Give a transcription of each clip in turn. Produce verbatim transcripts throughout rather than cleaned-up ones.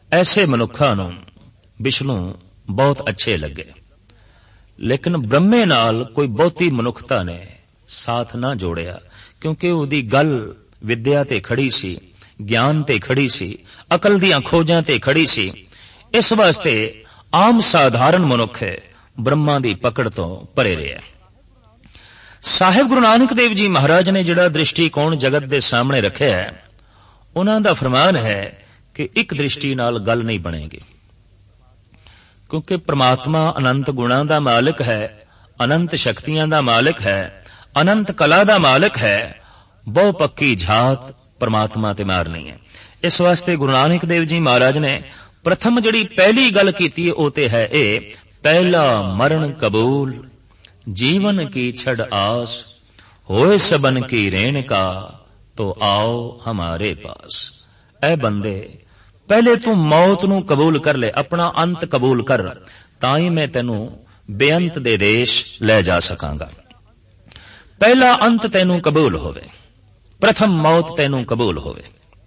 ऐसे मनुखा नूं विष्णु बहुत अच्छे लगे, लेकिन ब्रह्मे नाल कोई बहुती मनुखता ने साथ ना जोड़िया, क्योंकि उहदी गल विद्या ते खड़ी सी, ज्ञान ते खड़ी सी, अकल दीआं खोजां ते खड़ी सी। इस वास्ते आम साधारण मनुख ब्रह्मा दी पकड़ तो परे रहा। साहिब गुरु नानक देव जी महाराज ने जिहड़ा दृष्टिकोण जगत दे सामने रखिया है, उन्हां दा फरमान है कि एक दृष्टि नाल गल नहीं बनेगी, क्योंकि परमात्मा अनंत गुणां दा मालिक है, अनंत शक्तियां दा मालिक है, अनंत कला दा मालिक है। बहु पक्की झात परमात्मा ते मार नहीं है। इस वास्ते गुरु नानक देव जी महाराज ने प्रथम जिहड़ी पहली गल कीती है ओ ते है ए, पहला मरण कबूल जीवन की छड़ आस, होए सबन की रेणका तो आओ हमारे पास। ऐ बंदे, पहले तू मौत नूं कबूल कर ले, अपना अंत कबूल कर, ताई मैं तेनू बेअंत दे देश ले जा सकांगा। पहला अंत तेनू कबूल होवे, प्रथम मौत तेनू कबूल होवे।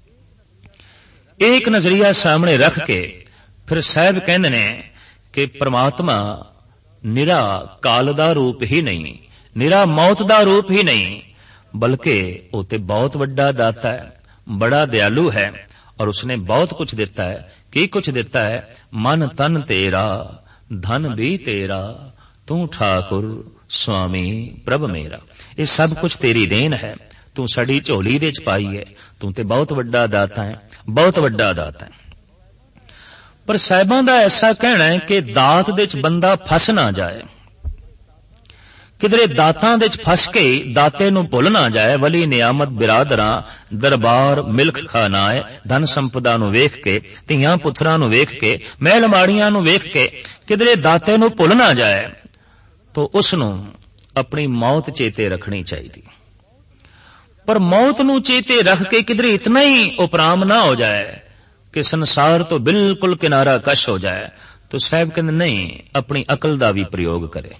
एक नजरिया सामने रख के फिर साहब कहंदे ने कि परमात्मा निरा काल दा रूप ही नहीं, निरा मौत दा रूप ही नहीं, बल्कि वो ते बहुत बड़ा दाता है, बड़ा दयालु है, और उसने बहुत कुछ दिता है। की कुछ दिता है? मन तन तेरा, धन भी तेरा, तू ठाकुर स्वामी प्रभ मेरा। ये सब कुछ तेरी देन है, तू साडी झोली दे च पाई है, तू ते बहुत बड़ा दाता है, बहुत बड़ा दाता है। पर साहिबां दा ऐसा कहना है कि दात दे च बंदा फस ना जाए, किधरे दातां दे च फस के दाते नूं भुल ना जाए। वली नियामत बिरादरां दरबार मिल्क खानाए, धन संपदा नूं वेख के, धीआं पुत्रां नूं वेख के, महल माड़ियां नूं वेख के किधरे दाते नूं भुल ना जाए, तो उसनूं अपनी मौत चेते रखनी चाहिए। पर मौत नूं चेते रख के किधरे इतना ही उपराम ना हो जाए कि संसार तो बिल्कुल किनारा कश हो जाए, तो साहब कहंदे नहीं, अपनी अकल दा भी प्रयोग करे,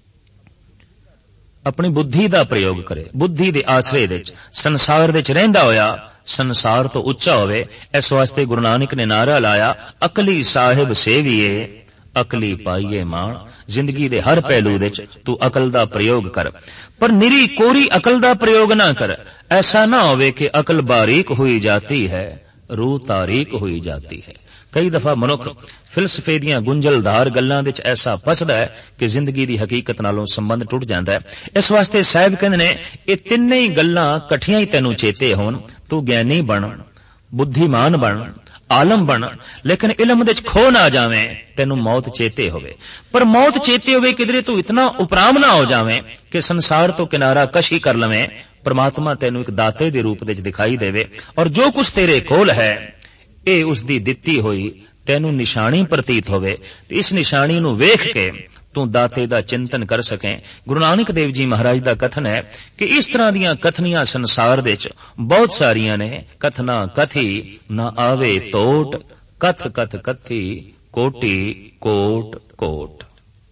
अपनी बुद्धि दा प्रयोग करे। बुद्धि दे आसरे दे संसार दे च रहिंदा होया संसार तो उच्चा होवे। इस वास्ते गुरु नानक ने नारा लाया, अकली साहिब सेविए अकली पाइए माण। जिंदगी दे हर पहलू दे तू अकल दा प्रयोग कर, पर निरी कोरी अकल दा प्रयोग ना कर। ऐसा ना होवे कि अकल बारीक हुई जाती है, रूह तारीक हुई जाती है। कई दफा मनुख फिलसफे दियां गुंजलदार गल्लां दे च ऐसा फसदा है कि जिंदगी दी हकीकत नालों संबंध टुट जांदा है। इस वास्ते साहिब कहंदे ने, ये तिन्ने ही गल्लां कठियां ही तैनू चेते होण, तू ज्ञानी बन, बुद्धिमान बन, आलम बन, लेकिन इलम दे च खो ना जावे, तेनू मौत चेते होवे। पर मौत चेते होवे किधरे तू इतना उपराम ना हो जावे कि संसार तो किनारा कशी कर लवे। परमात्मा तेनू एक दाते दे रूप दे च दिखाई देवे, और जो कुछ तेरे कोल है ए उसदी दित्ती होई तेनू निशानी प्रतीत होवे, ते इस निशानी नू वेख के तू दाते दा चिंतन कर सके। गुरु नानक देव जी महाराज दा कथन है कि इस तरह दियां कथनियां संसार दे च बहुत सारियां ने। कथना कथी ना आवे तोट, कथ कथ कथी कोटि कोट कोट।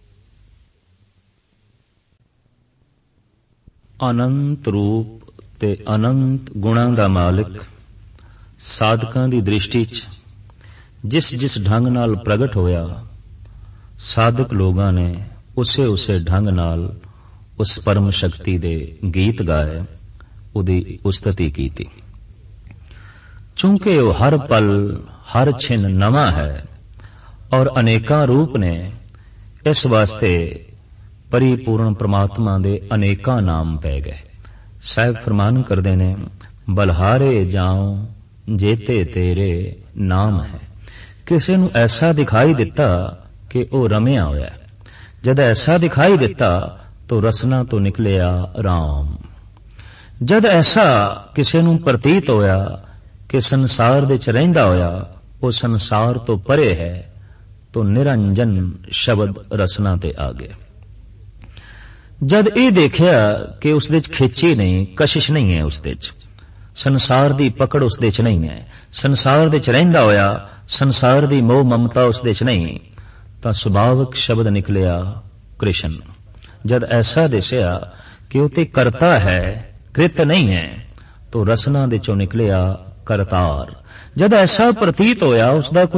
अनंत रूप ते अनंत गुणां दा मालिक साधकां दी दृष्टि च जिस जिस ढंग नाल प्रगट होया, साधक लोगां ने उसे उसे ढंग नाल उस परम शक्ति दे गीत गाए, उदी उस्तति कीती। चूंकि वो हर पल हर छिन नवा है और अनेका रूप ने, इस वास्ते परिपूर्ण परमात्मा दे अनेका नाम पै गए। साहिब फरमान करदे ने, बलहारे जाऊं जेते तेरे नाम है। किसी नू ऐसा दिखाई दिता कि ओ रमिया होया, जद ऐसा दिखाई दिता तो रसना तो निकलिया राम। जद ऐसा किसी नू प्रतीत होया कि संसार दे च रहिंदा होया वो संसार तो परे है, तो निरंजन शब्द रसना ते आ गया। जद ये देखिया कि उस दे च खिची नहीं, कशिश नहीं है, उस दे च संसार दी पकड़ उस दे च नहीं है, संसार दे च रहिंदा होया संसार दी मोह ममता उस दे च नहीं, तां सुभाविक शब्द निकलिया कृष्ण। जद ऐसा दिसिया कि उते करता है कृत नहीं है, तो रसना दे चों निकलिया करतार। जद ऐसा प्रतीत होया उसदा